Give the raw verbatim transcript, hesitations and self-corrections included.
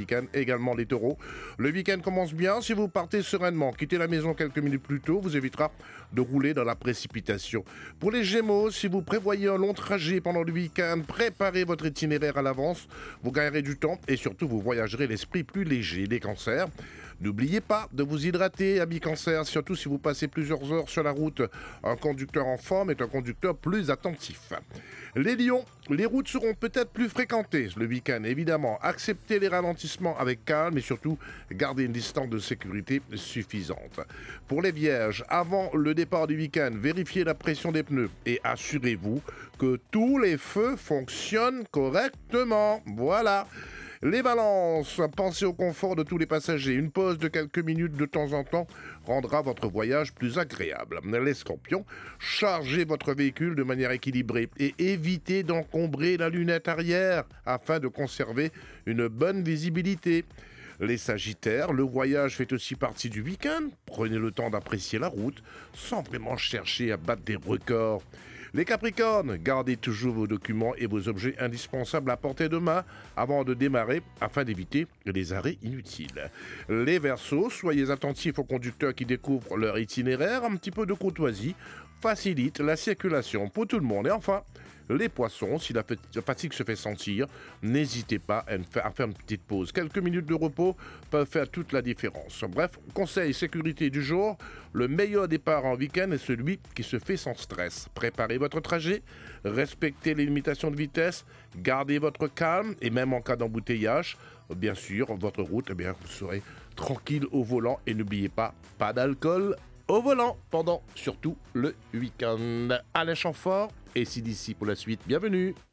week-end, également les taureaux. Le week-end commence bien si vous partez sereinement. Quitter la maison quelques minutes plus tôt vous évitera de rouler dans la précipitation. Pour les gémeaux, si vous prévoyez un long trajet pendant le week-end, préparez votre itinéraire à l'avance. Vous gagnerez du temps et surtout vous voyagerez l'esprit plus léger. Les cancers, n'oubliez pas de vous hydrater, amis cancer, surtout si vous passez plusieurs heures sur la route. Un conducteur en forme est un conducteur plus attentif. Les lions, les routes seront peut-être plus fréquentées le week-end, évidemment. Acceptez les ralentissements avec calme et surtout gardez une distance de sécurité suffisante. Pour les vierges, avant le départ du week-end, vérifiez la pression des pneus et assurez-vous que tous les feux fonctionnent correctement. Voilà. Les balances, pensez au confort de tous les passagers. Une pause de quelques minutes de temps en temps rendra votre voyage plus agréable. Les scorpions, chargez votre véhicule de manière équilibrée et évitez d'encombrer la lunette arrière afin de conserver une bonne visibilité. Les sagittaires, le voyage fait aussi partie du week-end. Prenez le temps d'apprécier la route sans vraiment chercher à battre des records. Les capricornes, gardez toujours vos documents et vos objets indispensables à portée de main avant de démarrer afin d'éviter les arrêts inutiles. Les verseaux, soyez attentifs aux conducteurs qui découvrent leur itinéraire. Un petit peu de courtoisie facilite la circulation pour tout le monde. Et enfin, les poissons, si la fatigue se fait sentir, n'hésitez pas à faire une petite pause. Quelques minutes de repos peuvent faire toute la différence. Bref, conseil sécurité du jour, le meilleur départ en week-end est celui qui se fait sans stress. Préparez votre trajet, respectez les limitations de vitesse, gardez votre calme et même en cas d'embouteillage, bien sûr, votre route, eh bien, vous serez tranquille au volant et n'oubliez pas, pas d'alcool au volant pendant surtout le week-end. Alain Chamfort et C D C pour la suite. Bienvenue.